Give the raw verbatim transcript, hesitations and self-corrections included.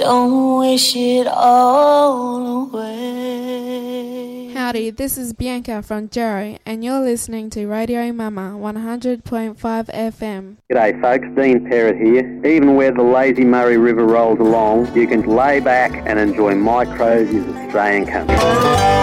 Don't wish it all away. Howdy, this is Bianca from Jarrow, and you're listening to Radio Mama one hundred point five F M. G'day folks, Dean Perrott here. Even where the lazy Murray River rolls along, you can lay back and enjoy Mike Crozier's Australian country.